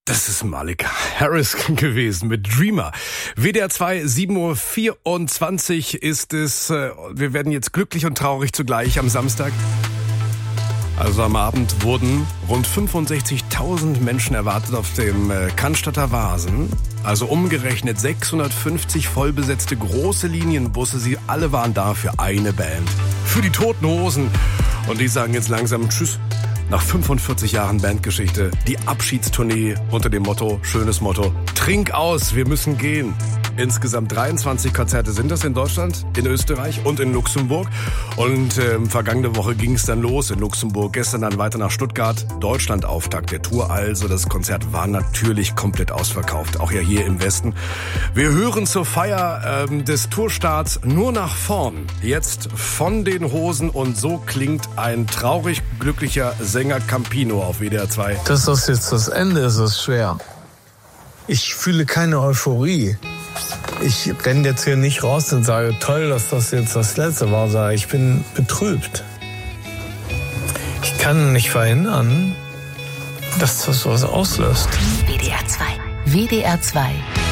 Das ist Malik Harris gewesen mit Dreamer. WDR 2, 7:24 Uhr ist es. Wir werden jetzt glücklich und traurig zugleich am Samstag. Also am Abend wurden rund 65.000 Menschen erwartet auf dem Cannstatter Wasen. Also umgerechnet 650 vollbesetzte große Linienbusse. Sie alle waren da für eine Band. Für die Toten Hosen. Und die sagen jetzt langsam Tschüss. Nach 45 Jahren Bandgeschichte, die Abschiedstournee unter dem Motto, schönes Motto, trink aus, wir müssen gehen. Insgesamt 23 Konzerte sind das in Deutschland, in Österreich und in Luxemburg. Und vergangene Woche ging es dann los in Luxemburg, gestern dann weiter nach Stuttgart. Deutschland-Auftakt der Tour also. Das Konzert war natürlich komplett ausverkauft, auch ja hier im Westen. Wir hören zur Feier des Tourstarts nur nach vorn. Jetzt von den Hosen und so klingt ein traurig glücklicher Sänger Campino auf WDR 2. Dass das jetzt das Ende ist, ist schwer. Ich fühle keine Euphorie. Ich renne jetzt hier nicht raus und sage, toll, dass das jetzt das Letzte war, sondern ich bin betrübt. Ich kann nicht verhindern, dass das was auslöst. WDR 2. WDR 2.